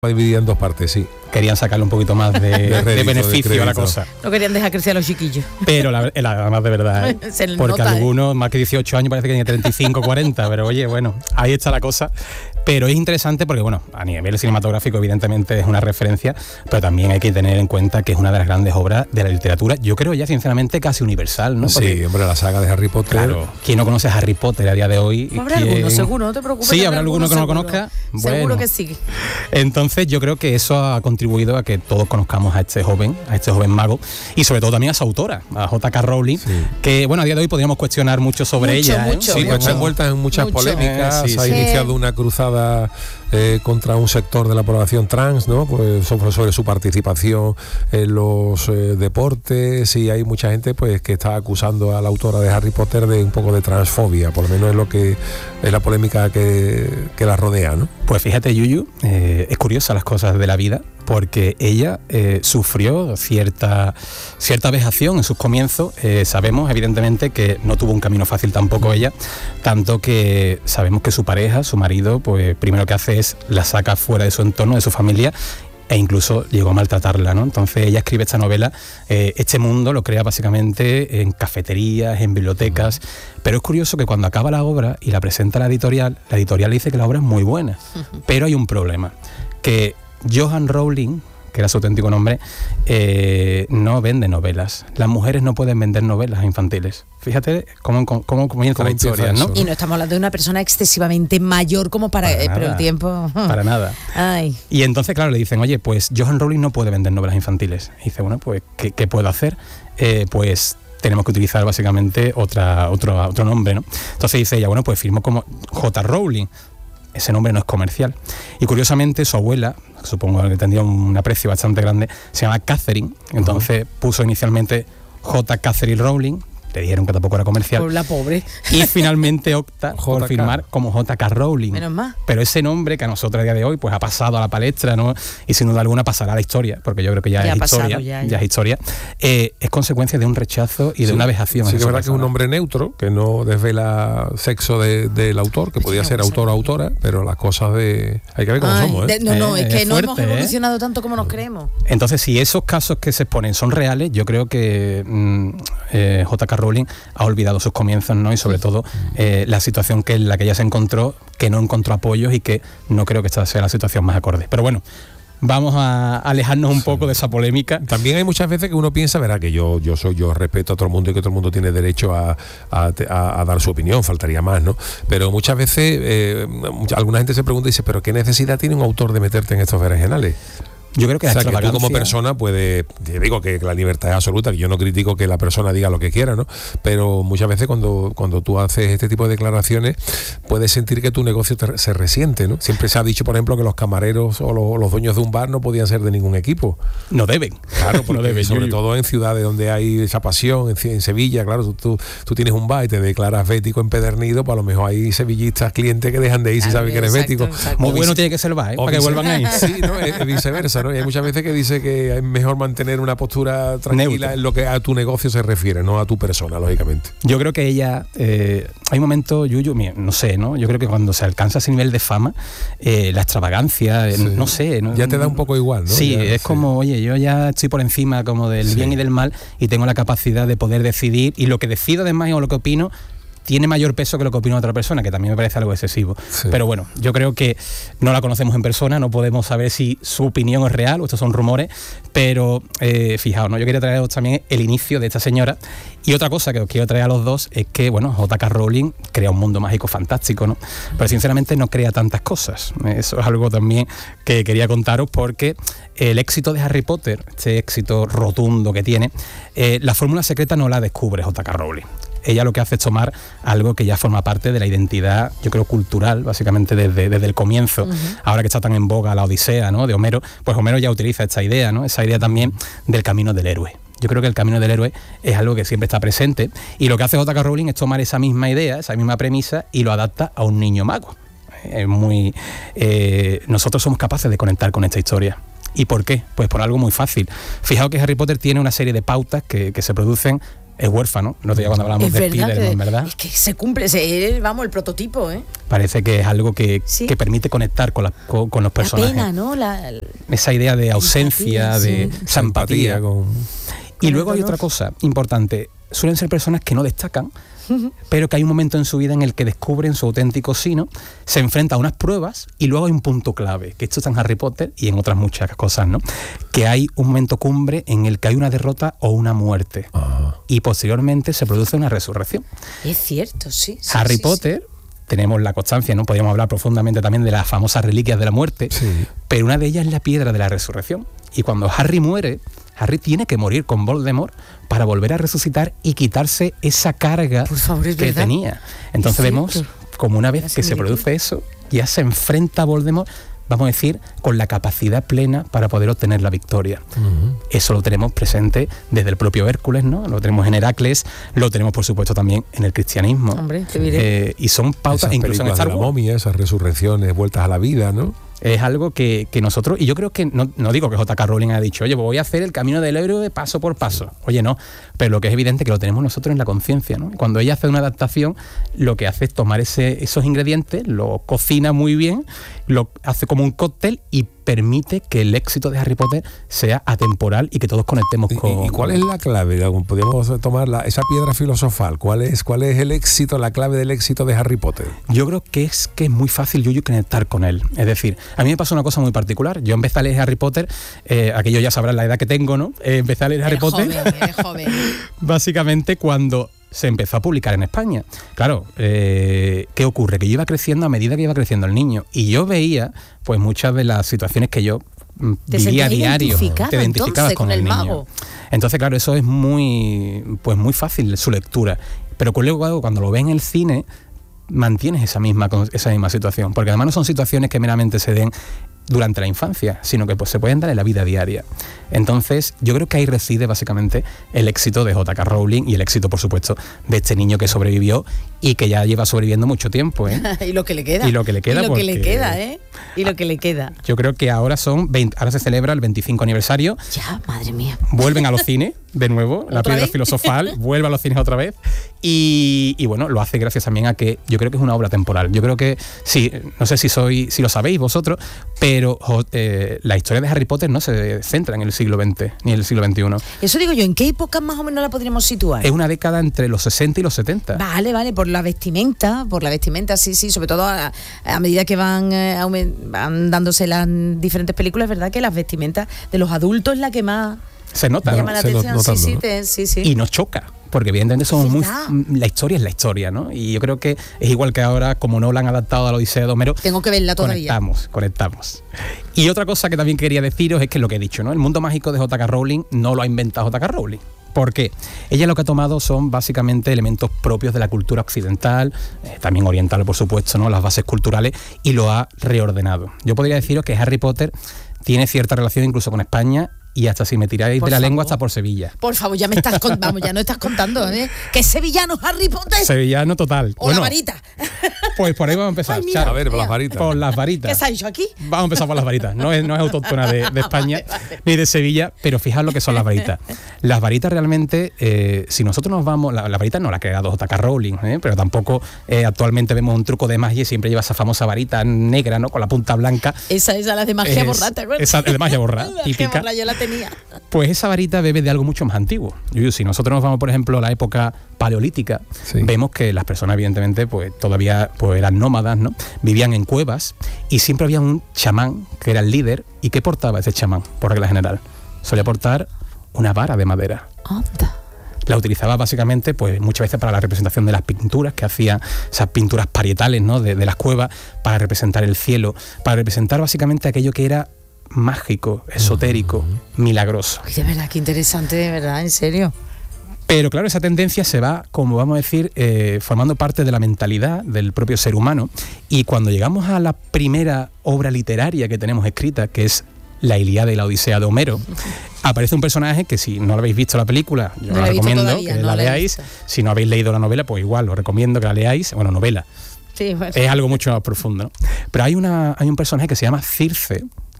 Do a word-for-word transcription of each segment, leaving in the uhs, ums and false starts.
dividida en dos partes, sí. Querían sacarle un poquito más de, de, rédito, de beneficio de a la cosa. No querían dejar crecer a los chiquillos. Pero la, la, además de verdad, ¿eh? Porque nota, algunos, ¿eh? Más que dieciocho años, parece que tienen treinta y cinco, cuarenta, pero oye, bueno, ahí está la cosa. Pero es interesante porque, bueno, a nivel cinematográfico evidentemente es una referencia, pero también hay que tener en cuenta que es una de las grandes obras de la literatura, yo creo ya sinceramente casi universal, ¿no? Porque, sí, hombre, la saga de Harry Potter. Claro, ¿quién no conoce a Harry Potter a día de hoy? Habrá ¿Quién... alguno, seguro, no te preocupes. Sí, habrá alguno que no lo conozca. Bueno, seguro que sí. Entonces yo creo que eso ha contribuido a que todos conozcamos a este joven, a este joven mago, y sobre todo también a su autora, a J K Rowling, sí. Que bueno, a día de hoy podríamos cuestionar mucho sobre mucho, ella. Mucho, ¿eh? Sí, mucho. pues está envuelta en muchas mucho. polémicas, Eh, sí, se ha sí. iniciado una cruzada Eh, contra un sector de la población trans, ¿no? Pues sobre, sobre su participación en los eh, deportes, y hay mucha gente pues que está acusando a la autora de Harry Potter de un poco de transfobia, por lo menos es lo que es la polémica que, que la rodea, ¿no? Pues fíjate, Yuyu, eh, es curiosa las cosas de la vida, porque ella eh, sufrió cierta cierta vejación en sus comienzos. Eh, sabemos evidentemente que no tuvo un camino fácil tampoco ella, tanto que sabemos que su pareja, su marido, pues primero que hace es la saca fuera de su entorno, de su familia, e incluso llegó a maltratarla, ¿no? Entonces ella escribe esta novela, eh, este mundo lo crea básicamente en cafeterías, en bibliotecas, uh-huh. Pero es curioso que cuando acaba la obra y la presenta a la editorial, la editorial le dice que la obra es muy buena, uh-huh. Pero hay un problema, que Joanne Rowling, que era su auténtico nombre, eh, no vende novelas. Las mujeres no pueden vender novelas infantiles. Fíjate cómo, cómo, cómo comienza la historia, ¿no? Y no estamos hablando de una persona excesivamente mayor como para... para eh, nada, pero el tiempo... Para nada. Ay. Y entonces, claro, le dicen, oye, pues Joanne Rowling no puede vender novelas infantiles. Y dice, bueno, pues, ¿qué, qué puedo hacer? Eh, pues... tenemos que utilizar básicamente otra, otro, otro nombre, ¿no? Entonces dice ella, bueno, pues firmo como J. Rowling. Ese nombre no es comercial. Y curiosamente su abuela, supongo que tendría un aprecio bastante grande, se llama Catherine. Entonces uh-huh. puso inicialmente J. Catherine Rowling. Le dijeron que tampoco era comercial. Por la pobre. Y finalmente opta por firmar como J K. Rowling. Menos más. Pero ese nombre que a nosotros a día de hoy pues ha pasado a la palestra, ¿no? Y sin duda alguna pasará a la historia, porque yo creo que ya, ya es pasado, historia, ya, ya. ya es historia. Eh, es consecuencia de un rechazo y de sí, una vejación. Sí, que es verdad que es un nombre neutro, que no desvela sexo de, del autor, que podía ser autor o autora, pero las cosas de... Hay que ver cómo Ay, somos, ¿eh? De, no, no, eh, es que es no fuerte, hemos evolucionado ¿eh? tanto como nos creemos. Entonces, si esos casos que se exponen son reales, yo creo que mmm, eh, J K. Rowling ha olvidado dado sus comienzos, ¿no? Y sobre todo eh, la situación que en la que ella se encontró, que no encontró apoyos y que no creo que esta sea la situación más acorde. Pero bueno, vamos a alejarnos un poco sí. de esa polémica. También hay muchas veces que uno piensa, verá, que yo yo soy yo respeto a todo el mundo y que todo el mundo tiene derecho a, a, a, a dar su opinión, faltaría más, ¿no? Pero muchas veces eh, mucha, alguna gente se pregunta y dice, ¿pero qué necesidad tiene un autor de meterte en estos berenjenales? Yo creo que, o sea, que tú como persona puedes, te digo que la libertad es absoluta, que yo no critico que la persona diga lo que quiera, ¿no? Pero muchas veces cuando, cuando tú haces este tipo de declaraciones puedes sentir que tu negocio te, se resiente, ¿no? Siempre se ha dicho, por ejemplo, que los camareros o los, los dueños de un bar no podían ser de ningún equipo. No deben. Claro, no deben. Sobre todo en ciudades donde hay esa pasión, en, en Sevilla, claro, tú, tú, tú tienes un bar y te declaras bético empedernido, pues a lo mejor hay sevillistas, clientes que dejan de ir si ah, saben que eres bético. Exacto. Muy bueno tiene que ser el bar, ¿eh? Para que vuelvan ahí. Sí, ¿no? Es viceversa, ¿no? Y hay muchas veces que dice que es mejor mantener una postura tranquila Neutra. En lo que a tu negocio se refiere, no a tu persona, lógicamente. Yo creo que ella, eh, hay un momento, Yuyu, no sé, ¿no? Yo creo que cuando se alcanza ese nivel de fama, eh, la extravagancia, sí. no sé, ¿no? Ya te da un poco igual, ¿no? Sí, ya, es sí. como, oye, yo ya estoy por encima como del sí. bien y del mal y tengo la capacidad de poder decidir, y lo que decido además o lo que opino tiene mayor peso que lo que opina otra persona, que también me parece algo excesivo. Sí. Pero bueno, yo creo que no la conocemos en persona, no podemos saber si su opinión es real o estos son rumores, pero eh, fijaos, ¿no? Yo quería traeros también el inicio de esta señora. Y otra cosa que os quiero traer a los dos es que, bueno, J K. Rowling crea un mundo mágico fantástico, ¿no? Pero sinceramente no crea tantas cosas. Eso es algo también que quería contaros, porque el éxito de Harry Potter, este éxito rotundo que tiene, eh, la fórmula secreta no la descubre J K. Rowling. Ella lo que hace es tomar algo que ya forma parte de la identidad, yo creo, cultural, básicamente desde, desde el comienzo. Uh-huh. Ahora que está tan en boga la Odisea, ¿no?, de Homero, pues Homero ya utiliza esta idea, ¿no?, esa idea también del camino del héroe. Yo creo que el camino del héroe es algo que siempre está presente, y lo que hace J K. Rowling es tomar esa misma idea, esa misma premisa, y lo adapta a un niño mago. Es muy... Eh, nosotros somos capaces de conectar con esta historia. ¿Y por qué? Pues por algo muy fácil. Fijaos que Harry Potter tiene una serie de pautas que, que se producen es huérfano. No te digo cuando hablamos es de verdad Spiderman, que, ¿verdad? Es que se cumple, se, vamos, el prototipo, ¿eh? Parece que es algo que, sí. que permite conectar con, la, con, con los personajes. La pena, ¿no? La, esa idea de ausencia, empatía, de sí. esa empatía. Con... Y luego hay otra cosa importante. Suelen ser personas que no destacan, uh-huh. pero que hay un momento en su vida en el que descubren su auténtico sino, se enfrenta a unas pruebas y luego hay un punto clave, que esto está en Harry Potter y en otras muchas cosas, ¿no? Que hay un momento cumbre en el que hay una derrota o una muerte. Uh-huh. Y posteriormente se produce una resurrección. Es cierto, sí. sí Harry sí, Potter... Sí. Tenemos la constancia, ¿no? Podríamos hablar profundamente también de las famosas reliquias de la muerte, sí. pero una de ellas es la piedra de la resurrección. Y cuando Harry muere, Harry tiene que morir con Voldemort para volver a resucitar y quitarse esa carga Por favor, es que verdad. tenía. Entonces vemos como una vez que se produce eso, ya se enfrenta a Voldemort, vamos a decir, con la capacidad plena para poder obtener la victoria. Uh-huh. Eso lo tenemos presente desde el propio Hércules, ¿no? Lo tenemos en Heracles, lo tenemos por supuesto también en el cristianismo. Hombre, te diré. Eh, y son pautas, esas incluso en Star Wars. De la momia, esas resurrecciones, vueltas a la vida, ¿no? Es algo que, que nosotros, y yo creo que, no, no digo que J K Rowling haya dicho, oye, pues voy a hacer el camino del héroe paso por paso. Oye, no, pero lo que es evidente es que lo tenemos nosotros en la conciencia, ¿no? Cuando ella hace una adaptación, lo que hace es tomar ese, esos ingredientes, lo cocina muy bien, lo hace como un cóctel y permite que el éxito de Harry Potter sea atemporal y que todos conectemos con... ¿Y, y cuál es la clave? Podríamos tomar la, esa piedra filosofal. ¿Cuál es, ¿Cuál es el éxito, la clave del éxito de Harry Potter? Yo creo que es que es muy fácil, Yuyu, conectar con él. Es decir, a mí me pasó una cosa muy particular. Yo empecé a leer Harry Potter, eh, aquello ya sabrán la edad que tengo, ¿no? Eh, empecé a leer Harry eres Potter. Joven, eres joven. Básicamente cuando se empezó a publicar en España. Claro, eh, ¿qué ocurre? Que yo iba creciendo a medida que iba creciendo el niño. Y yo veía, pues, muchas de las situaciones que yo te vivía a diario. Te identificabas entonces, con, con el, el niño. Entonces, claro, eso es muy, pues, muy fácil su lectura. Pero luego, cuando lo ves en el cine, mantienes esa misma, esa misma situación. Porque además no son situaciones que meramente se den durante la infancia, sino que pues, se pueden dar en la vida diaria. Entonces, yo creo que ahí reside básicamente el éxito de J K Rowling y el éxito, por supuesto, de este niño que sobrevivió y que ya lleva sobreviviendo mucho tiempo, ¿eh? y lo que le queda. Y lo que le queda. Y lo que le porque queda, ¿eh? Y lo que le queda. Yo creo que ahora son veinte, ahora se celebra el veinticinco aniversario. Ya, madre mía. Vuelven a los cines de nuevo, la piedra vez? filosofal, vuelve a los cines otra vez. Y, y bueno, lo hace gracias también a que yo creo que es una obra temporal. Yo creo que, sí, no sé si soy, si lo sabéis vosotros, pero eh, la historia de Harry Potter no se centra en el siglo veinte ni en el siglo veintiuno. Eso digo yo, ¿en qué época más o menos la podríamos situar? Es una década entre los sesenta y los setenta. Vale, vale, por la vestimenta, por la vestimenta, sí, sí, sobre todo a, a medida que van, eh, van dándose las diferentes películas, es verdad que las vestimentas de los adultos es la que más se nota, llama ¿no? la Se atención, notando, sí, sí, ¿no? te, sí, sí. Y nos choca. Porque evidentemente somos muy... La historia es la historia, ¿no? Y yo creo que es igual que ahora, como no la han adaptado a la Odisea de Homero... Tengo que verla todavía. Conectamos, conectamos. Y otra cosa que también quería deciros es que lo que he dicho, ¿no? El mundo mágico de J K Rowling no lo ha inventado J K Rowling. ¿Por qué? Ella lo que ha tomado son básicamente elementos propios de la cultura occidental, eh, también oriental, por supuesto, ¿no? Las bases culturales, y lo ha reordenado. Yo podría deciros que Harry Potter tiene cierta relación incluso con España, y hasta si me tiráis por de la favor. lengua, hasta por Sevilla. Por favor, ya me estás con, vamos, ya no estás contando, ¿eh? Que es sevillano Harry Potter. Sevillano total. O bueno, la varita. Pues por ahí vamos a empezar. Ay, mira, a ver, por mira. las varitas. Por las varitas. ¿Qué se ha hecho aquí? Vamos a empezar por las varitas. No es, no es autóctona de, de España vale, vale. ni de Sevilla, pero fijaos lo que son las varitas. Las varitas realmente, eh, si nosotros nos vamos, la, la varita no la ha creado J K Rowling, ¿eh? Pero tampoco eh, actualmente vemos un truco de magia y siempre lleva esa famosa varita negra, ¿no? Con la punta blanca. Esa es la de magia es, borrada, ¿te acuerdas? Esa de magia borrada, magia típica. borrada, yo la tenía. Pues esa varita bebe de algo mucho más antiguo. Si nosotros nos vamos, por ejemplo, a la época paleolítica, sí. Vemos que las personas, evidentemente, pues todavía pues, eran nómadas, ¿no? Vivían en cuevas y siempre había un chamán que era el líder. ¿Y qué portaba ese chamán, por regla general? Solía portar una vara de madera. Anda. La utilizaba básicamente, pues muchas veces para la representación de las pinturas que hacían, esas pinturas parietales, ¿no? De, de las cuevas, para representar el cielo, para representar básicamente aquello que era mágico, esotérico, uh-huh. milagroso. Ay, de verdad, qué interesante, de verdad, en serio. Pero claro, esa tendencia se va, como vamos a decir, eh, formando parte de la mentalidad del propio ser humano. Y cuando llegamos a la primera obra literaria que tenemos escrita, que es la Ilíada y la Odisea de Homero, uh-huh. aparece un personaje que, si no lo habéis visto la película, yo no la recomiendo todavía, que no la la veáis. Si no habéis leído la novela, pues igual, os recomiendo que la leáis. Bueno, novela. Sí, bueno. Es algo mucho más profundo, ¿no? Pero hay, una, hay un personaje que se llama Circe,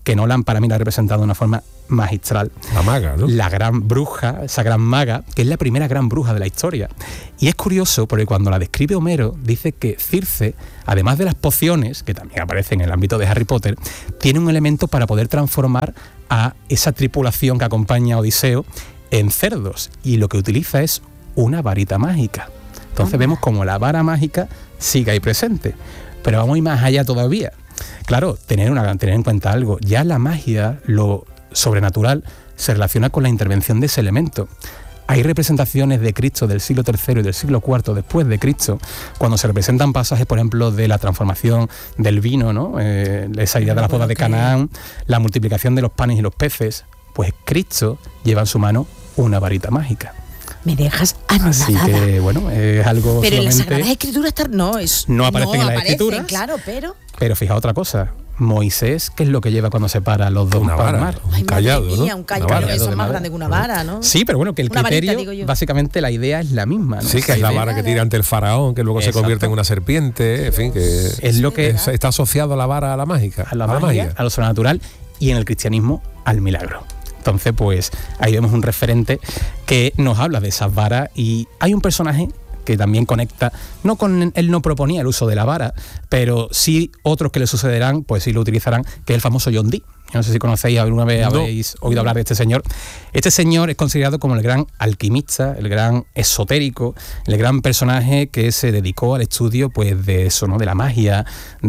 que Nolan para mí la ha representado de una forma magistral. La maga, ¿no? La gran bruja, esa gran maga, que es la primera gran bruja de la historia. Y es curioso porque cuando la describe Homero, dice que Circe, además de las pociones, que también aparecen en el ámbito de Harry Potter, tiene un elemento para poder transformar a esa tripulación que acompaña a Odiseo en cerdos. Y lo que utiliza es una varita mágica. Entonces vemos como la vara mágica sigue ahí presente. Pero vamos a ir más allá todavía. Claro, tener, una, tener en cuenta algo. Ya la magia, lo sobrenatural, se relaciona con la intervención de ese elemento. Hay representaciones de Cristo del siglo tercero y del siglo cuarto después de Cristo, cuando se representan pasajes, por ejemplo, de la transformación del vino, ¿no? Eh, esa idea de las bodas de Canaán, la multiplicación de los panes y los peces. Pues Cristo lleva en su mano una varita mágica. Me dejas anonadada. Así que, bueno, es algo. Pero en las solamente... Sagradas Escrituras está, no, es, no aparecen no en las aparecen, Escrituras. Claro, pero. Pero fija otra cosa. Moisés, ¿qué es lo que lleva cuando se para los dos una para vara, el mar? un Ay, callado, mía, ¿no? un callado, Una eso es más madera. grande que una vara, ¿no? Sí, pero bueno, que el Una varita, criterio, digo yo. básicamente la idea es la misma, ¿no? Sí, que Esa es la idea. vara que tira ante el faraón, que luego Exacto. se convierte en una serpiente, en fin, que Es lo que es- está asociado a la vara a la mágica, a la, magia, a lo sobrenatural, y en el cristianismo al milagro. Entonces, pues ahí vemos un referente que nos habla de esas varas, y hay un personaje que también conecta, no con, él no proponía el uso de la vara, pero sí otros que le sucederán, pues sí lo utilizarán, que es el famoso John Dee. No sé si conocéis, alguna vez No. habéis oído hablar de este señor. Este señor es considerado como el gran alquimista, el gran esotérico, el gran personaje que se dedicó al estudio, pues, de eso, ¿no? De la magia,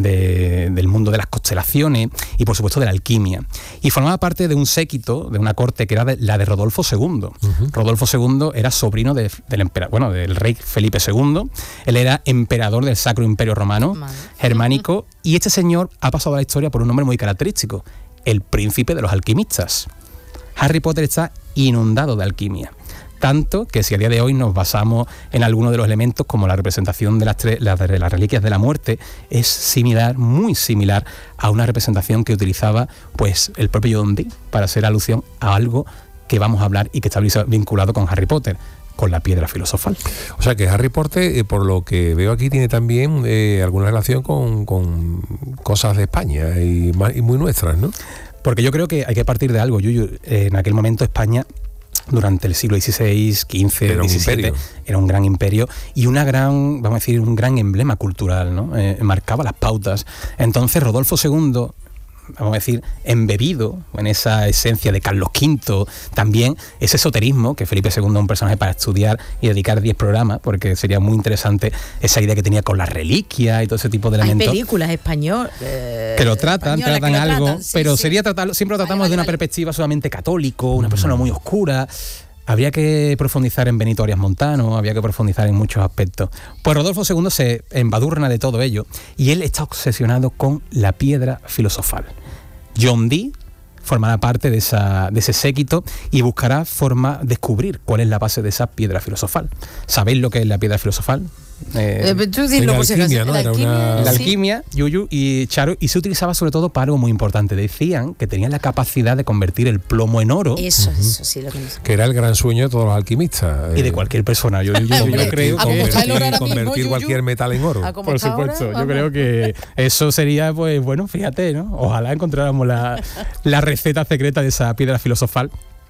de, del mundo de las constelaciones y, por supuesto, de la alquimia. Y formaba parte de un séquito, de una corte que era de, la de Rodolfo segundo. Uh-huh. Rodolfo segundo era sobrino de, del emperador, bueno, del rey Felipe segundo. Él era emperador del Sacro Imperio Romano, Madre. germánico, y este señor ha pasado a la historia por un nombre muy característico: el príncipe de los alquimistas. Harry Potter está inundado de alquimia, tanto que si a día de hoy nos basamos en algunos de los elementos, como la representación de las, tres, las, de las reliquias de la muerte, es similar, muy similar a una representación que utilizaba, pues, el propio John Dee para hacer alusión a algo que vamos a hablar y que está vinculado con Harry Potter, con la piedra filosofal. O sea que Harry Potter, eh, por lo que veo aquí, tiene también eh, alguna relación con, con cosas de España y, y muy nuestras, ¿no? Porque yo creo que hay que partir de algo, Yuyu. Eh, en aquel momento España, durante el siglo dieciséis, quince, era diecisiete, un era un gran imperio y una gran, vamos a decir, un gran emblema cultural, ¿no? Eh, marcaba las pautas. Entonces Rodolfo segundo, vamos a decir, embebido en esa esencia de Carlos quinto, también ese esoterismo, que Felipe segundo es un personaje para estudiar y dedicar diez programas, porque sería muy interesante esa idea que tenía con las reliquias y todo ese tipo de elementos. Hay películas español, eh, que lo tratan, tratan lo algo, tratan, sí, pero sí. sería tratarlo, siempre lo tratamos vale, vale, de una vale. perspectiva solamente católico, una persona muy oscura. Habría que profundizar en Benito Arias Montano, habría que profundizar en muchos aspectos. Pues Rodolfo segundo se embadurna de todo ello y él está obsesionado con la piedra filosofal. John Dee formará parte de, esa, de ese séquito y buscará forma descubrir cuál es la base de esa piedra filosofal. ¿Sabéis lo que es la piedra filosofal? Eh, eh, tú dilo, la por si alquimia, acaso. ¿no? La Era alquimia, una- La sí. alquimia, Yuyu y Charo, y se utilizaba sobre todo para algo muy importante. Decían que tenían la capacidad de convertir el plomo en oro. Eso, eso sí lo que Que era el gran sueño de todos los alquimistas. Y de eh, cualquier persona. Yo, yo- yo Hombre, creo a como que... está el oro ahora convertir, mismo, convertir Yuyu. cualquier metal en oro. Ah, como Por está supuesto, ahora, yo vamos. creo que eso sería, pues bueno, fíjate, ¿no? Ojalá encontráramos la, la receta secreta de esa piedra filosofal.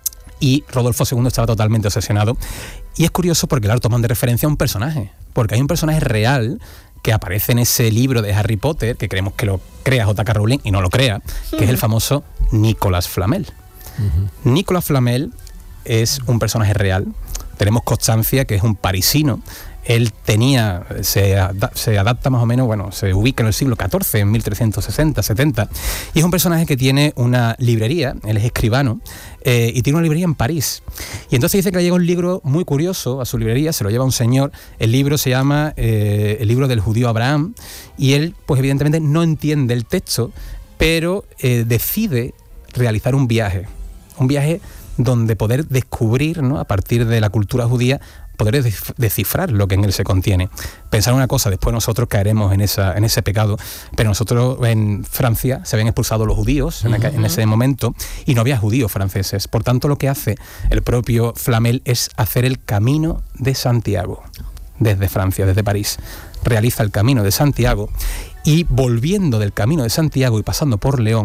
Y Rodolfo segundo estaba totalmente obsesionado. Y es curioso porque, claro, toman de referencia a un personaje. Porque hay un personaje real que aparece en ese libro de Harry Potter, que creemos que lo crea J K Rowling y no lo crea, que es el famoso Nicolas Flamel. Uh-huh. Nicolas Flamel es un personaje real. Tenemos constancia que es un parisino. Él tenía, se, adap- se adapta más o menos, bueno, se ubica en el siglo catorce, en mil trescientos sesenta, setenta, y es un personaje que tiene una librería, él es escribano, eh, y tiene una librería en París. Y entonces dice que le llega un libro muy curioso a su librería, se lo lleva un señor, el libro se llama eh, El libro del judío Abraham, y él, pues evidentemente no entiende el texto, pero eh, decide realizar un viaje, un viaje donde poder descubrir, ¿no?, a partir de la cultura judía, poder descifrar lo que en él se contiene. Pensar una cosa, después nosotros caeremos en esa en ese pecado, pero nosotros en Francia se habían expulsado los judíos en, aquel, en ese momento y no había judíos franceses. Por tanto, lo que hace el propio Flamel es hacer el Camino de Santiago desde Francia, desde París. Realiza el Camino de Santiago y volviendo del Camino de Santiago y pasando por León,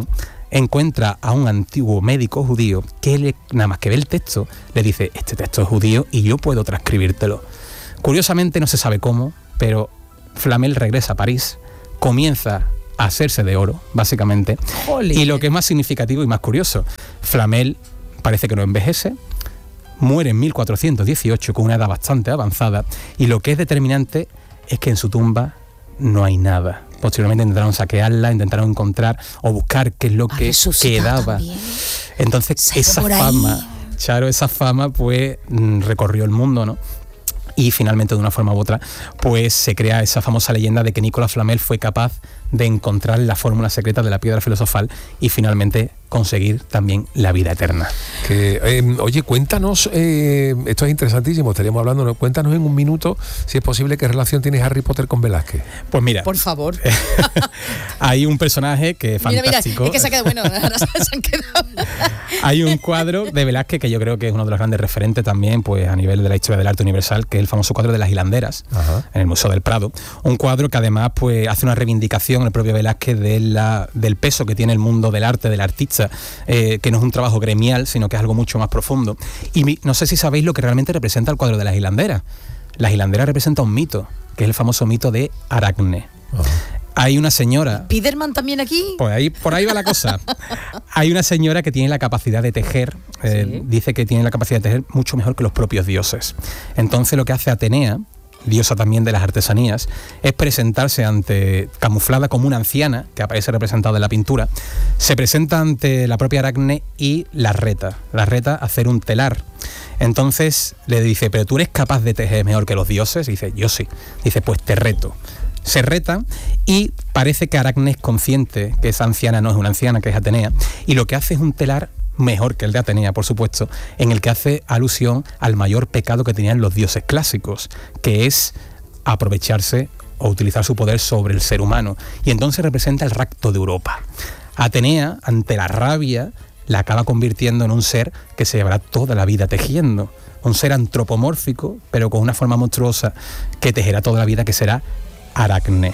encuentra a un antiguo médico judío que le, nada más que ve el texto, le dice, este texto es judío y yo puedo transcribírtelo. Curiosamente, no se sabe cómo, pero Flamel regresa a París, comienza a hacerse de oro, básicamente. Jolín. Y lo que es más significativo y más curioso, Flamel parece que no envejece, muere en mil cuatrocientos dieciocho con una edad bastante avanzada, y lo que es determinante es que en su tumba no hay nada. Posteriormente intentaron saquearla, intentaron encontrar o buscar qué es lo que quedaba. También. Entonces esa fama, Charo, esa fama pues recorrió el mundo, ¿no? Y finalmente, de una forma u otra, pues se crea esa famosa leyenda de que Nicolas Flamel fue capaz de encontrar la fórmula secreta de la piedra filosofal y finalmente conseguir también la vida eterna. Que, eh, oye, cuéntanos, eh, esto es interesantísimo, estaríamos hablando, ¿no? Cuéntanos en un minuto, si es posible, qué relación tiene Harry Potter con Velázquez. Pues mira, por favor. Hay un personaje que es mira, fantástico. Mira, es que se ha quedado bueno, ahora se han quedado. Hay un cuadro de Velázquez que yo creo que es uno de los grandes referentes también, pues a nivel de la historia del arte universal, que es el famoso cuadro de las hilanderas. Ajá. En el Museo del Prado. Un cuadro que además pues hace una reivindicación el propio Velázquez de la, del peso que tiene el mundo del arte, del artista, eh, que no es un trabajo gremial, sino que es algo mucho más profundo. Y mi, no sé si sabéis lo que realmente representa el cuadro de las hilanderas. Las hilanderas representa un mito, que es el famoso mito de Aracne. Ajá. Hay una señora... ¿Spiderman también aquí? Pues ahí, por ahí va la cosa. Hay una señora que tiene la capacidad de tejer, eh, ¿sí? Dice que tiene la capacidad de tejer mucho mejor que los propios dioses. Entonces lo que hace Atenea, diosa también de las artesanías, es presentarse ante, camuflada como una anciana, que aparece representada en la pintura, se presenta ante la propia Aracne y la reta, la reta a hacer un telar. Entonces le dice, ¿pero tú eres capaz de tejer mejor que los dioses? Y dice, yo sí. Dice, pues te reto. Se reta y parece que Aracne es consciente que esa anciana no es una anciana, que es Atenea, y lo que hace es un telar mejor que el de Atenea, por supuesto, en el que hace alusión al mayor pecado que tenían los dioses clásicos, que es aprovecharse o utilizar su poder sobre el ser humano, y entonces representa el rapto de Europa. Atenea, ante la rabia, la acaba convirtiendo en un ser que se llevará toda la vida tejiendo, un ser antropomórfico, pero con una forma monstruosa que tejerá toda la vida, que será Aracne,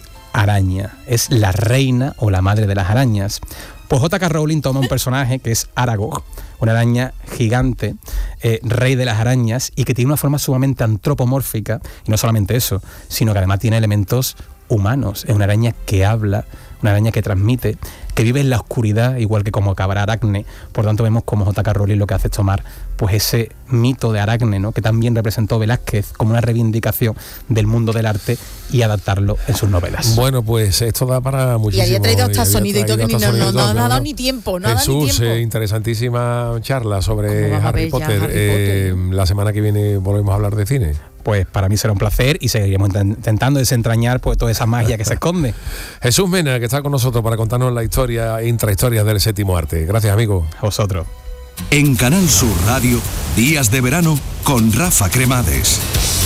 araña, es la reina o la madre de las arañas. Pues J K Rowling toma un personaje que es Aragog, una araña gigante, eh, rey de las arañas, y que tiene una forma sumamente antropomórfica, y no solamente eso, sino que además tiene elementos humanos. Es una araña que habla, una araña que transmite, que vive en la oscuridad, igual que como acabará Aracne. Por tanto, vemos como J K Rowling lo que hace es tomar pues ese mito de Aracne, ¿no?, que también representó Velázquez como una reivindicación del mundo del arte, y adaptarlo en sus novelas. Bueno, pues esto da para muchísimo. Y había traído hasta sonido y todo, que ni no, no, no, no ha dado ni tiempo. No Jesús, ha dado ni tiempo. Eh, interesantísima charla sobre Harry Potter. Harry Potter eh, ¿no? La semana que viene volvemos a hablar de cine. Pues para mí será un placer y seguiremos intentando desentrañar pues toda esa magia que se esconde. Jesús Mena, que está con nosotros para contarnos la historia, intrahistoria del séptimo arte. Gracias, amigo. A vosotros. En Canal Sur Radio, Días de Verano con Rafa Cremades.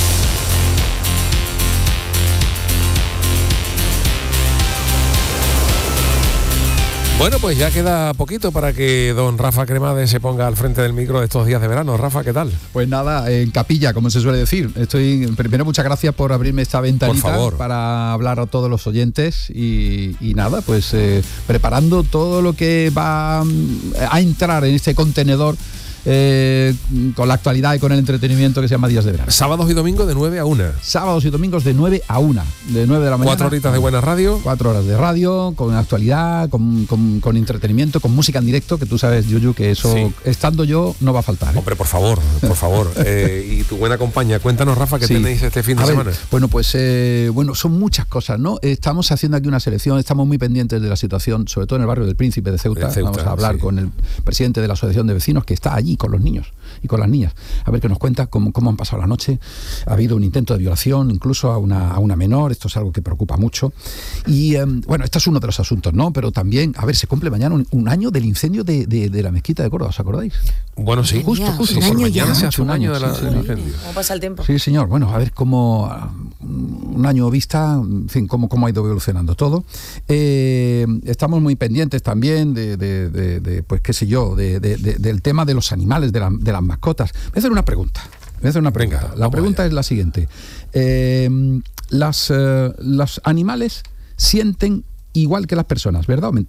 Bueno, pues ya queda poquito para que don Rafa Cremades se ponga al frente del micro de estos días de verano. Rafa, ¿qué tal? Pues nada, en capilla, como se suele decir. Estoy, primero, muchas gracias por abrirme esta ventanita, por favor, para hablar a todos los oyentes y, y nada, pues eh, preparando todo lo que va a entrar en este contenedor Eh, con la actualidad y con el entretenimiento que se llama Días de Verano. Sábados y domingos de nueve a una. Sábados y domingos de nueve a una. De nueve de la mañana. Cuatro horitas de buena radio. Cuatro horas de radio, con actualidad, con, con, con entretenimiento, con música en directo, que tú sabes, Yuyu, que eso, sí, estando yo, no va a faltar, ¿eh? Hombre, por favor, por favor. eh, y tu buena compañía. Cuéntanos, Rafa, ¿qué sí tenéis este fin de a semana? Ver, bueno, pues eh, bueno, son muchas cosas, ¿no? Estamos haciendo aquí una selección, estamos muy pendientes de la situación, sobre todo en el barrio del Príncipe de Ceuta. De Ceuta Vamos a hablar sí. con el presidente de la Asociación de Vecinos, que está allí con los niños y con las niñas, a ver qué nos cuenta, cómo, cómo han pasado la noche. Ha habido un intento de violación incluso a una, a una menor, esto es algo que preocupa mucho. Y eh, bueno, este es uno de los asuntos, ¿no? Pero también, a ver, se cumple mañana un, un año del incendio de, de, de la mezquita de Córdoba, ¿os acordáis? Bueno, sí, justo, justo. Un año mañana ya. se hace un año sí, de la, sí, del sí. incendio. ¿Cómo pasa el tiempo? Sí, señor. Bueno, a ver cómo, un año vista, en fin, cómo, cómo ha ido evolucionando todo. Eh, estamos muy pendientes también de, de, de, de pues qué sé yo, de, de, de, del tema de los animales, de, la, de las mascotas. Voy a hacer una pregunta. Voy a hacer una pregunta. Venga, la pregunta allá. es la siguiente. Eh, las, eh, los animales sienten igual que las personas, ¿verdad o mentira?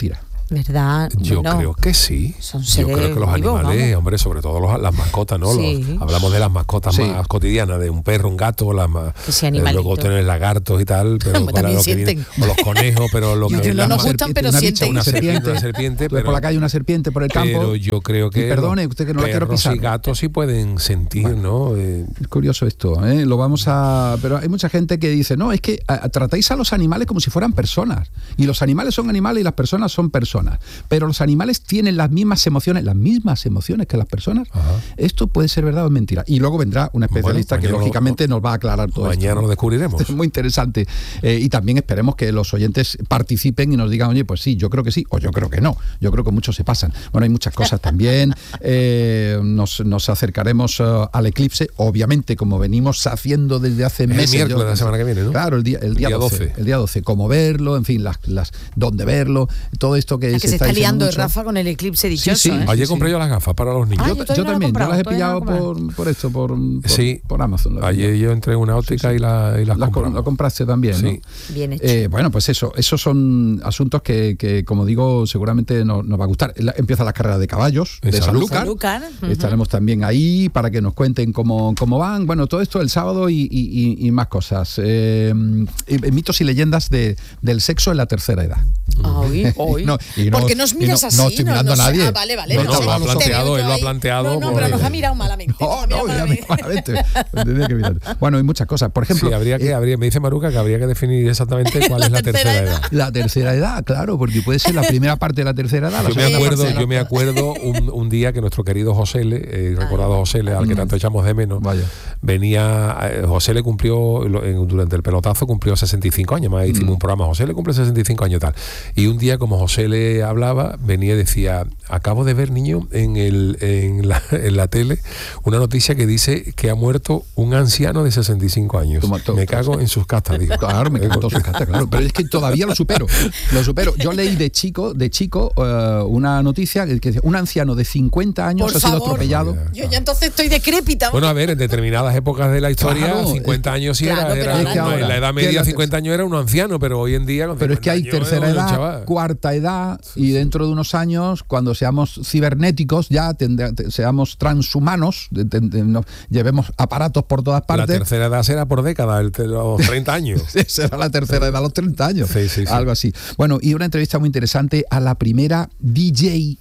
¿Verdad? Yo bueno, creo que sí. Son Yo creo que los vivos, animales, vamos. hombre, sobre todo los, las mascotas, ¿no? Sí. Los, hablamos de las mascotas Sí. más cotidianas, de un perro, un gato, las más, Que sea eh, animalito. luego tener lagartos y tal, pero Pues también lo que viene- sienten. o los conejos, pero lo Yo que no las nos más- gustan, pero una sienten. bicha, una serpiente, serpiente, una serpiente, tú ves por la calle una serpiente por el campo. pero yo creo que y perdone, los usted que no la quiero perros pisar. y gatos sí pueden sentir, ¿no? Eh, Es curioso esto, ¿eh? Lo vamos a... Pero hay mucha gente que dice, no, es que a, tratáis a los animales como si fueran personas. Y los animales son animales y las personas son personas. Pero los animales tienen las mismas emociones, las mismas emociones que las personas. Ajá. Esto puede ser verdad o es mentira. Y luego vendrá un especialista Bueno, que mañana lógicamente lo- nos va a aclarar todo esto. mañana ¿no? lo descubriremos. Es muy interesante. Eh, y también esperemos que los oyentes participen y nos digan, oye, pues sí, yo creo que sí, o yo creo que no. Yo creo que muchos se pasan. Bueno, hay muchas cosas también. Eh, nos, nos acercaremos uh, al eclipse, obviamente, como venimos haciendo desde hace Es el meses. miércoles yo- de la semana que viene, ¿no? Claro, el día, el día, día doce, doce. El día doce. Cómo verlo, en fin, las, las dónde verlo, todo esto que, La que se está diciendo liando mucho. Rafa con el eclipse dichoso. sí. ¿eh? Ayer sí. compré yo las gafas para los niños. Ah, Yo, yo yo todavía no también, lo he yo las he comprado, pillado todavía no lo he por, por esto, por, por, Sí. por Amazon. las Ayer yo entré en una óptica Sí, sí. y, la, y las Las co- compramos. lo compraste también, ¿no? Sí. Bien hecho. Eh, bueno, pues eso, esos son asuntos que, que como digo, seguramente nos, nos va a gustar. La- empieza la carrera de caballos En de Sanlúcar. Sanlúcar. Sanlúcar, ujú. Estaremos también ahí para que nos cuenten cómo, cómo van. Bueno, todo esto el sábado y, y- y- y más cosas. Eh, eh, mitos y leyendas de, del sexo en la tercera edad. Hoy, hoy. No, y no- ¿Por qué nos y miras no- así? no estoy mirando a sé. nadie. Ah, vale, vale. No, no no, sé. lo ha Te planteado, veo él lo ha ahí. planteado No, no, por- pero nos ha mirado malamente. Oh, nos ha no, mirado ya me- malamente. malamente. Tenía que mirar. Bueno, hay muchas cosas. Por ejemplo, Sí, habría que, eh, habría, me dice Maruca que habría que definir exactamente cuál La es la tercera tercera edad. edad. la tercera edad, claro, porque puede ser la primera parte de la tercera edad. la Yo me segunda acuerdo, parte de la- yo me acuerdo un, un día que nuestro querido José Le, eh, recordado José Le, al que tanto echamos de menos, Vaya. venía, eh, José Le cumplió, lo- en- durante el pelotazo cumplió sesenta y cinco años, más hicimos Mm. un programa, José Le cumple sesenta y cinco años y tal. Y un día, como José Le hablaba, venía y decía, acabo de ver, niño, en, el, en, la, en la tele, una noticia que dice que ha muerto un anciano de sesenta y cinco años. Toma, to- me cago en sus castas, digo. Claro, me encantó su carta, claro. Pero es que todavía lo supero. Lo supero. Yo leí de chico, de chico, eh, una noticia que decía, un anciano de cincuenta años Por ha sido favor. atropellado. Yo ya entonces estoy decrépita. Bueno, a ver, en determinadas épocas de la historia, Claro, cincuenta años sí claro, era, pero era ahora en no. la edad Que media la- cincuenta años era un anciano, pero hoy en día con Pero es que hay cincuenta años, tercera un edad, chaval. cuarta edad, y dentro de unos años, cuando seamos cibernéticos, ya tendrá- te- seamos transhumanos, de- de- de- no- llevemos aparatos por todas La partes. tercera edad será por década, el, de los treinta años. Será la tercera edad a los treinta años. Sí, sí, sí. Algo así. Bueno, y una entrevista muy interesante a la primera D J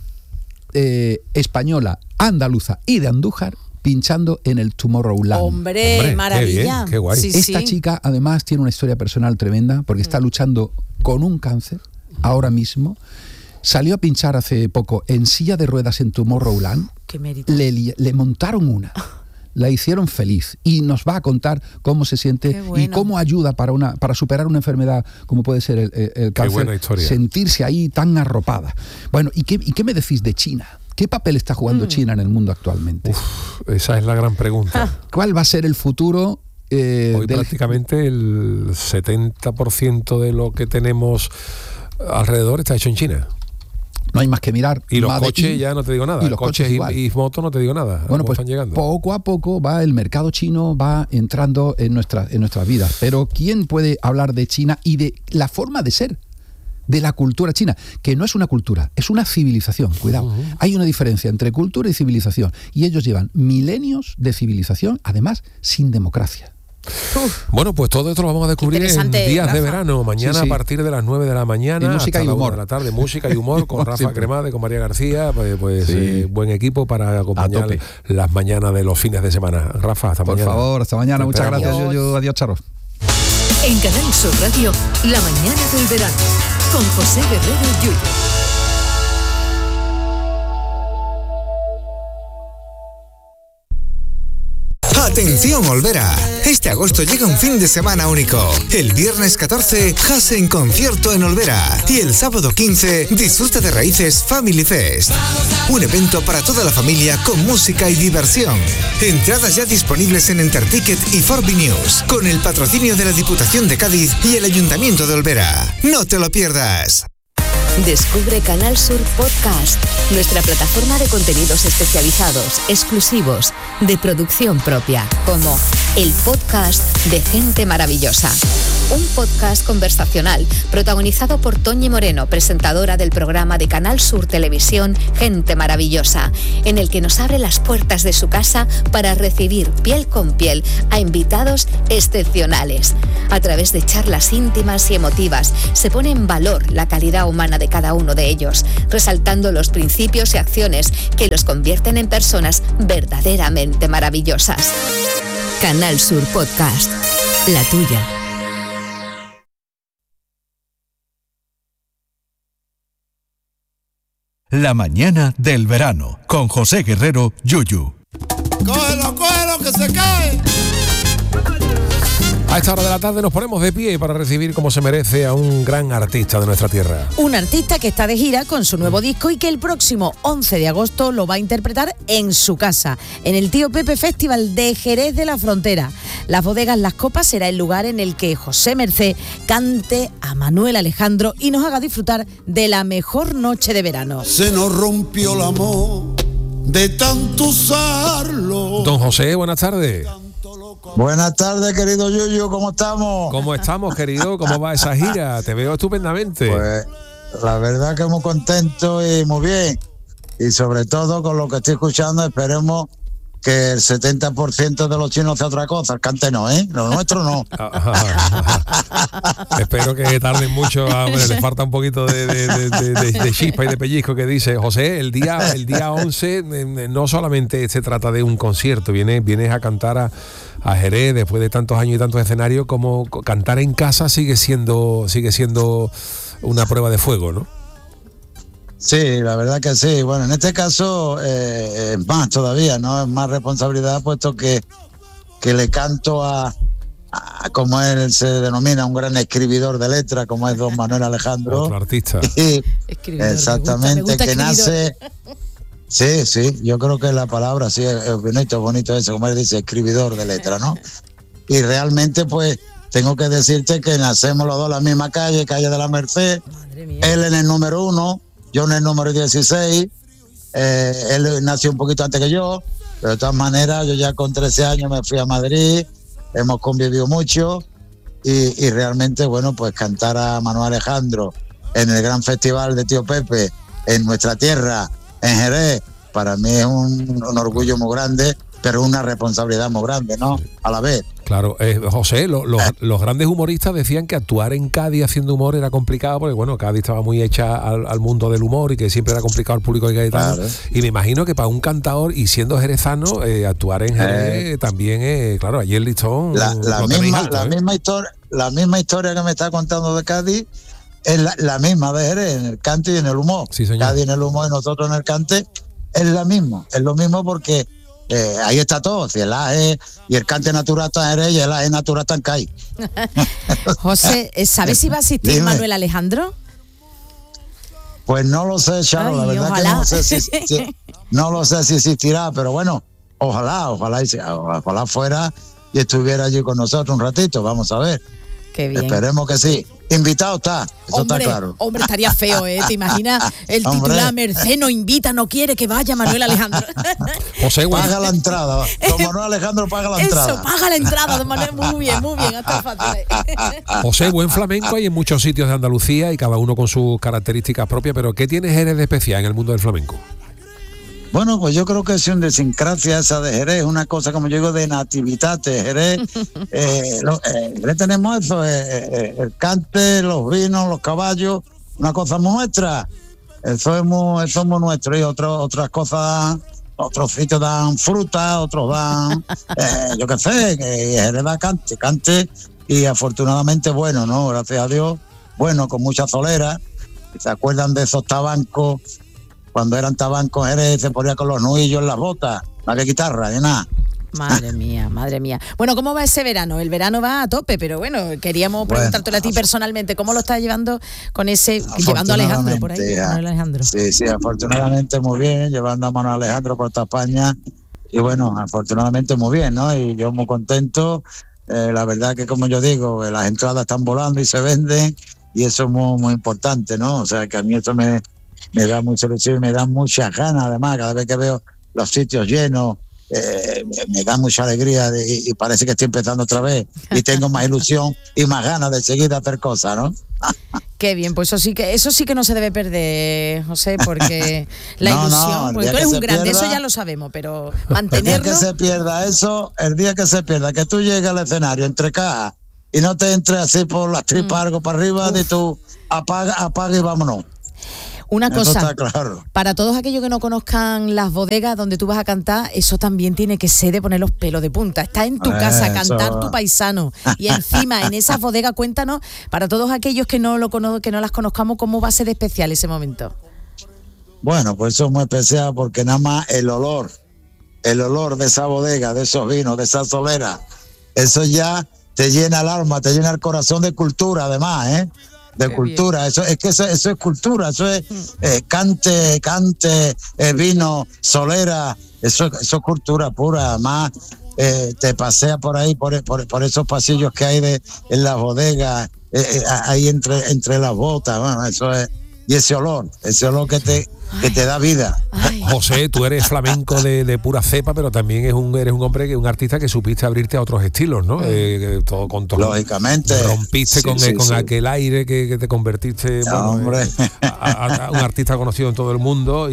eh, española, andaluza y de Andújar pinchando en el Tomorrowland. Hombre, Hombre, qué maravilla. bien, qué guay. Sí, Esta sí. chica además tiene una historia personal tremenda porque está luchando con un cáncer ahora mismo. Salió a pinchar hace poco en silla de ruedas en Tomorrowland. Qué mérito. Le, li- le montaron una. La hicieron feliz y nos va a contar cómo se siente Qué bueno. y cómo ayuda para una para superar una enfermedad como puede ser el, el- el cáncer. buena historia. Sentirse ahí tan arropada. Bueno, ¿y qué, y qué me decís de China? ¿Qué papel está jugando China en el mundo actualmente? Uf, esa es la gran pregunta. ¿Cuál va a ser el futuro? eh, Hoy del- prácticamente el setenta por ciento de lo que tenemos alrededor está hecho en China. No hay más que mirar. Y los Made coches in, ya no te digo nada. y los coches, coches igual. y, y motos no te digo nada. Bueno, ¿Cómo pues están llegando? poco a poco va el mercado chino va entrando en nuestras en nuestras vidas. Pero ¿quién puede hablar de China y de la forma de ser? De la cultura china, que no es una cultura, es una civilización, cuidado. Uh-huh. Hay una diferencia entre cultura y civilización, y ellos llevan milenios de civilización, además sin democracia. Uf. Bueno, pues todo esto lo vamos a descubrir en días Rafa. de verano. Mañana Sí, sí. a partir de las nueve de la mañana. Y música hasta y la una humor. de la tarde, música y humor con Rafa Siempre. Cremade, con María García. Pues, pues Sí. eh, buen equipo para acompañar tope. las mañanas de los fines de semana. Rafa, hasta Por mañana. favor, hasta mañana. Te Muchas esperamos. gracias, Adiós. Yoyo. Adiós, Charo. En Canal Sur Radio, La mañana del verano, con José Guerrero Yuyo. Atención Olvera, este agosto llega un fin de semana único. El viernes catorce, Jase en concierto en Olvera. Y el sábado quince, disfruta de Raíces Family Fest. Un evento para toda la familia con música y diversión. Entradas ya disponibles en Enterticket y Forbi News, con el patrocinio de la Diputación de Cádiz y el Ayuntamiento de Olvera. No te lo pierdas. Descubre Canal Sur Podcast, nuestra plataforma de contenidos especializados, exclusivos, de producción propia, como el podcast de Gente Maravillosa. un podcast conversacional protagonizado por Toñi Moreno, presentadora del programa de Canal Sur Televisión Gente Maravillosa, en el que nos abre las puertas de su casa para recibir piel con piel a invitados excepcionales. A través de charlas íntimas y emotivas se pone en valor la calidad humana de cada uno de ellos, resaltando los principios y acciones que los convierten en personas verdaderamente maravillosas. Canal Sur Podcast, la tuya. La mañana del verano, con José Guerrero, Yuyu. ¡Cógelo, cógelo, que se cae! A esta hora de la tarde nos ponemos de pie para recibir como se merece a un gran artista de nuestra tierra. Un artista que está de gira con su nuevo disco y que el próximo once de agosto lo va a interpretar en su casa, en el Tío Pepe Festival de Jerez de la Frontera. Las bodegas Las Copas será el lugar en el que José Mercé cante a Manuel Alejandro y nos haga disfrutar de la mejor noche de verano. Se nos rompió el amor de tanto usarlo. Don José, buenas tardes. Buenas tardes, querido Yuyu, ¿cómo estamos? ¿Cómo estamos, querido? ¿Cómo va esa gira? Te veo estupendamente. Pues la verdad que muy contento y muy bien. Y sobre todo con lo que estoy escuchando, esperemos que el setenta por ciento de los chinos hace otra cosa. El cante no, ¿eh? Lo nuestro no. Espero que tarden mucho. Hombre, le falta un poquito de, de, de, de, de chispa y de pellizco que dice José. El día el día once no solamente se trata de un concierto, vienes, vienes a cantar a, a Jerez después de tantos años y tantos escenarios, como cantar en casa sigue siendo, sigue siendo una prueba de fuego, ¿no? Sí, la verdad que sí. Bueno, en este caso eh, es más todavía, ¿no? Es más responsabilidad, puesto que, que le canto a, a, como él se denomina, un gran escribidor de letras, como es don Manuel Alejandro. Otro artista. Y, exactamente, me gusta, me gusta que nace... Sí, sí, yo creo que la palabra, sí, es bonito, bonito eso, como él dice, escribidor de letras, ¿no? Y realmente, pues, tengo que decirte que nacemos los dos en la misma calle, calle de la Merced, él en el número uno, yo en el número dieciséis, eh, él nació un poquito antes que yo, pero de todas maneras yo ya con trece años me fui a Madrid, hemos convivido mucho y, y realmente, bueno, pues cantar a Manuel Alejandro en el gran festival de Tío Pepe, en nuestra tierra, en Jerez, para mí es un, un orgullo muy grande, pero una responsabilidad muy grande, ¿no? A la vez. Claro, eh, José, lo, lo, los grandes humoristas decían que actuar en Cádiz haciendo humor era complicado, porque bueno, Cádiz estaba muy hecha al, al mundo del humor y que siempre era complicado al público de gaditano. Claro. Y me imagino que para un cantador y siendo jerezano, eh, actuar en Jerez eh, también es, claro, allí el listón. La, la, misma, alto, la, ¿eh? misma historia, la misma historia que me está contando de Cádiz es la, la misma de Jerez, en el cante y en el humor. Sí, señor. Cádiz en el humor y nosotros en el cante es la misma, es lo mismo porque Eh, ahí está todo, si el A E y el cante natural está en Jerez y el A E natural está en Cádiz. José, ¿sabes si va a asistir Dime. Manuel Alejandro? Pues no lo sé, Charo, Ay, la verdad ojalá. que no sé si, si no lo sé si existirá, pero bueno, ojalá, ojalá, ojalá fuera y estuviera allí con nosotros un ratito, vamos a ver. Qué bien. Esperemos que sí. Invitado está, eso hombre, está claro. Hombre, estaría feo, ¿eh? ¿Te imaginas? El titular Mercé no invita, no quiere que vaya Manuel Alejandro. José, bueno. Paga la entrada. Don Manuel Alejandro paga la entrada. Eso, paga la entrada, don Manuel. Muy bien, muy bien. Hasta fácil. José, buen flamenco hay en muchos sitios de Andalucía y cada uno con sus características propias, pero ¿qué tiene Jerez de especial en el mundo del flamenco? Bueno, pues yo creo que es una desincrasia esa de Jerez, una cosa como yo digo de natividad de Jerez. eh, lo, eh, Jerez tenemos eso, eh, eh, el cante, los vinos, los caballos, una cosa muy nuestra. Eso es muy, eso es muy nuestro. Y otro, otras cosas, otros sitios dan fruta, otros dan, eh, yo qué sé, que Jerez da cante, cante y afortunadamente bueno, ¿no? Gracias a Dios, bueno, con mucha solera. ¿Se acuerdan de esos tabancos? Cuando eran tabancos Jerez se ponía con los nudillos en las botas, no había guitarra, ni nada. Madre mía, madre mía. Bueno, ¿cómo va ese verano? El verano va a tope, pero bueno, queríamos preguntártelo bueno, a ti personalmente, ¿cómo lo estás llevando con ese, llevando a Alejandro por ahí? Ya, Alejandro. Sí, sí, afortunadamente muy bien, llevando a Manuel Alejandro por toda España, y bueno, afortunadamente muy bien, ¿no? Y yo muy contento, eh, la verdad que como yo digo, las entradas están volando y se venden, y eso es muy, muy importante, ¿no? O sea, que a mí esto me... me da mucha ilusión y me da muchas ganas, además, cada vez que veo los sitios llenos eh, me da mucha alegría de, y parece que estoy empezando otra vez y tengo más ilusión y más ganas de seguir de hacer cosas, ¿no? Qué bien, pues eso sí que eso sí que no se debe perder, José, porque la no, ilusión, no, porque tú eres un grande, pierda, eso ya lo sabemos, pero mantenerlo. El día que se pierda eso, el día que se pierda, que tú llegues al escenario entre cajas y no te entres así por las tripas mm. algo para arriba, de tú apaga, apaga y vámonos. Una cosa, está claro. Para todos aquellos que no conozcan las bodegas donde tú vas a cantar, eso también tiene que ser de poner los pelos de punta. Estás en tu casa, eso. Cantar tu paisano y encima en esas bodegas, cuéntanos, para todos aquellos que no lo cono- que no las conozcamos, ¿cómo va a ser especial ese momento? Bueno, pues eso es muy especial porque nada más el olor, el olor de esa bodega, de esos vinos, de esa solera, eso ya te llena el alma, te llena el corazón de cultura además, ¿eh? De Qué cultura, bien. eso es que eso, eso es cultura, eso es eh, cante, cante, eh, vino, solera, eso, eso es cultura pura, además eh, te pasea por ahí, por, por, por esos pasillos que hay de, en las bodegas, eh, eh, ahí entre, entre las botas, bueno, eso es, y ese olor, ese olor que te, que te da vida. Ay. José, tú eres flamenco de, de pura cepa, pero también es un, eres un hombre, que un artista que supiste abrirte a otros estilos, ¿no? Eh, todo con todo. Lógicamente. Rompiste sí, con, sí, con sí. aquel aire que, que te convertiste no, bueno, hombre. Eh, a, a, a un artista conocido en todo el mundo y,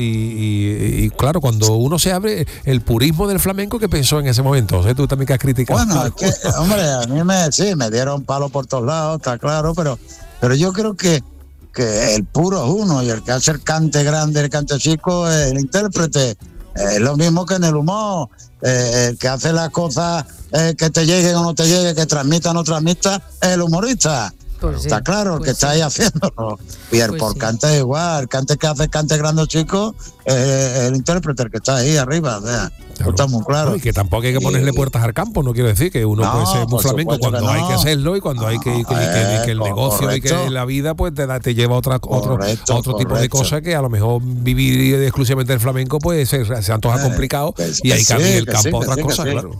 y, y claro, cuando uno se abre, el purismo del flamenco, ¿qué pensó en ese momento? José, tú también que has criticado. Bueno, es que, hombre, a mí me, sí, me dieron palo por todos lados, está claro, pero, pero yo creo que que el puro es uno y el que hace el cante grande, el cante chico es el intérprete. Es lo mismo que en el humor, eh, el que hace las cosas eh, que te lleguen o no te lleguen, que transmita o no transmita, es el humorista. Pues está sí, claro, el pues que sí. está ahí haciéndolo. Y el pues por sí. cante es igual, el cante que hace el cante grande o chico es el intérprete, el que está ahí arriba, o sea, claro. Está muy claro. Y que tampoco hay que ponerle y, puertas al campo, no quiero decir que uno no, puede ser muy flamenco cuando no. hay que serlo y cuando no, hay que, que, que, que, que el negocio correcto. y que la vida pues te, da, te lleva a otra, otro, correcto, otro tipo correcto. de cosas que a lo mejor vivir exclusivamente el flamenco pues se, se antoja eh, complicado pues, y hay que abrir sí, el campo sí, a otras sí, cosas, sí. claro.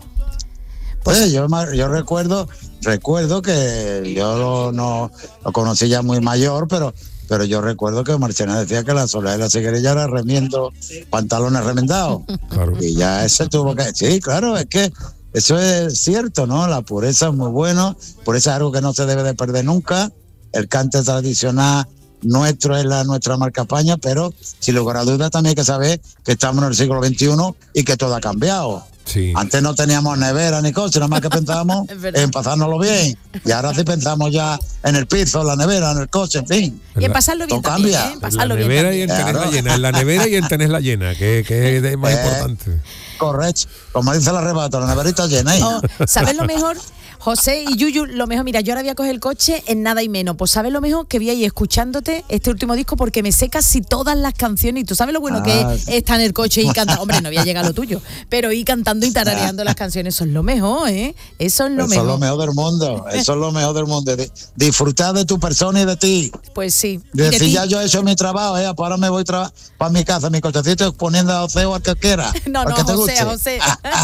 Pues sí, yo, yo recuerdo recuerdo que yo lo, no lo conocí ya muy mayor, pero pero yo recuerdo que Marchena decía que la soledad de la cigarrilla era remiendo pantalones remendados. Claro. Y ya ese tuvo que... Sí, claro, es que eso es cierto, ¿no? La pureza es muy buena, pureza es algo que no se debe de perder nunca. El cante tradicional nuestro es la nuestra marca España, pero sin lugar a dudas también hay que saber que estamos en el siglo veintiuno y que todo ha cambiado. Sí. Antes no teníamos nevera ni coche, nada más que pensábamos en pasárnoslo bien. Y ahora sí pensamos ya en el piso, en la nevera, en el coche, en fin. Y en pasarlo bien todo también, cambia. ¿eh? Pasarlo en la nevera bien y en tenerla claro. llena. En la nevera y en tenerla llena, que, que es más eh, importante. Correcto. Como dice la arrebato, la neverita llena. Oh, ¿sabes lo mejor? José y Yuyu, lo mejor, mira, yo ahora voy a coger el coche en nada y menos. Pues sabes lo mejor que voy a ir escuchándote este último disco porque me sé casi todas las canciones y tú sabes lo bueno ah, que es estar en el coche y cantar. Hombre, no voy a llegar a lo tuyo, pero ir cantando y tarareando las canciones, eso es lo mejor, ¿eh? Eso es lo eso mejor. Eso es lo mejor del mundo, eso es lo mejor del mundo. Disfrutar de tu persona y de ti. Pues sí. De decir, ya yo he hecho mi trabajo, ¿eh? Ahora me voy tra- para mi casa, mi cochecito, poniendo a José o al que quiera. No, no, a José, a José,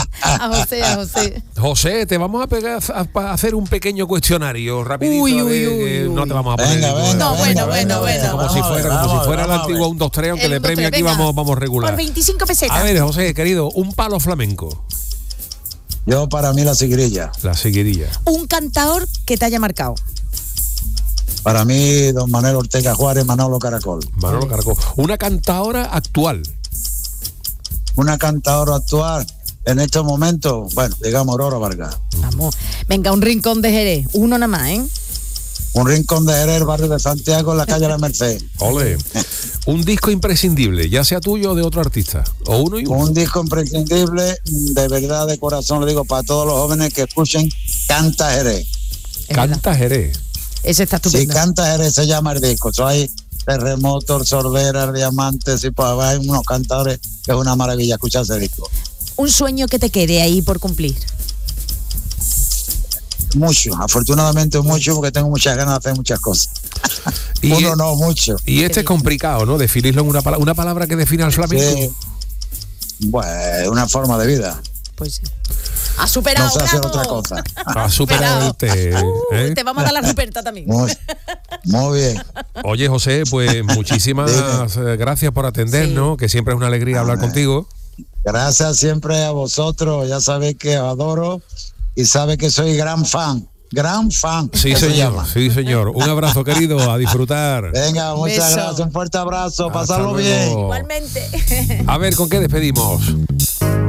a José, a José. José, te vamos a, pegar, a hacer un pequeño cuestionario rapidito. Uy, uy, de, uy, uy. No te vamos a poner. Venga, venga, no, venga, bueno, venga, bueno, venga, bueno. Como si fuera, vamos, como si fuera vamos, la antigua un dos tres, aunque el de premio aquí venga. vamos, vamos regular. Por veinticinco pesetas. A ver, José, querido, un palo flamenco. Yo para mí la siguirilla. La siguirilla. Un cantador que te haya marcado. Para mí, don Manuel Ortega Juárez, Manolo Caracol. Manolo Caracol. Una cantadora actual. Una cantadora actual. En estos momentos, bueno, digamos Aurora Vargas. Vamos, venga, un rincón de Jerez, uno nada más, ¿eh? Un rincón de Jerez, el barrio de Santiago, en la calle La Merced. Ole. Un disco imprescindible, ya sea tuyo o de otro artista. O uno y uno. Un disco imprescindible, de verdad, de corazón, lo digo para todos los jóvenes que escuchen, Canta Jerez. Canta Jerez. Ese está estupendo. Sí, Canta Jerez se llama el disco. So, hay Terremoto, Sorbera, Diamantes, y pues hay unos cantadores que es una maravilla escuchar ese disco. Un sueño que te quede ahí por cumplir. Mucho, afortunadamente mucho, porque tengo muchas ganas de hacer muchas cosas. Y Uno es, no, mucho. Y este es complicado, ¿no? Definirlo en una palabra, una palabra que define al flamenco. Sí. Bueno, una forma de vida. Pues sí. Ha superado, no sé hacer bravo. otra cosa. Ha superado usted. ¿eh? Uh, te vamos a dar la Ruperta también. Muy, muy bien. Oye, José, pues muchísimas gracias por atendernos, sí. que siempre es una alegría hablar contigo. Gracias siempre a vosotros, ya sabéis que os adoro y sabe que soy gran fan. Gran fan. Sí, señor, sí, señor. Un abrazo, querido, a disfrutar. Venga, muchas Beso. gracias, un fuerte abrazo, pasarlo bien. Igualmente. A ver, ¿con qué despedimos?